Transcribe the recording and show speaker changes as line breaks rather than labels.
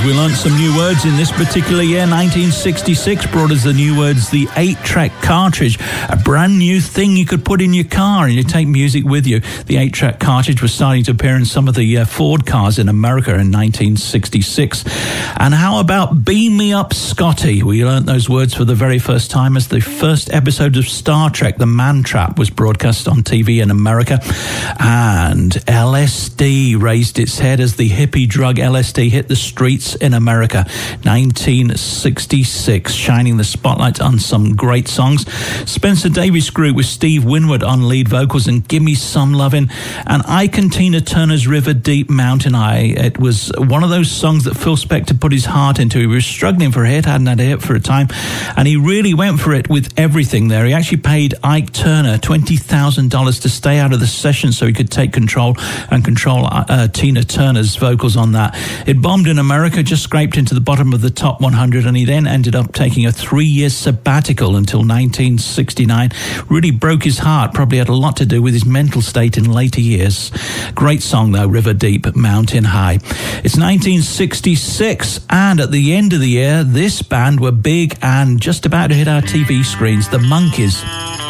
We learnt some new words in this particular year. 1966 brought us the new words, the 8-track cartridge, a brand new thing you could put in your car and you take music with you. The 8-track cartridge was starting to appear in some of the Ford cars in America in 1966. And how about Beam Me Up, Scotty? We learnt those words for the very first time as the first episode of Star Trek, The Man Trap, was broadcast on TV in America. And LSD raised its head as the hippie drug LSD hit the streets in America. 1966, shining the spotlight on some great songs. Spencer Davis Group with Steve Winwood on lead vocals and Gimme Some Lovin', and Ike and Tina Turner's River Deep Mountain High. It was one of those songs that Phil Spector put his heart into. He was struggling for a hit, hadn't had a hit for a time, and he really went for it with everything there. He actually paid Ike Turner $20,000 to stay out of the session so he could take control Tina Turner's vocals on that. It bombed in America, just scraped into the bottom of the top 100, and he then ended up taking a 3-year sabbatical until 1969. Really broke his heart, probably had a lot to do with his mental state in later years. Great song though, River Deep, Mountain High. It's 1966, and at the end of the year, this band were big and just about to hit our TV screens, the Monkees.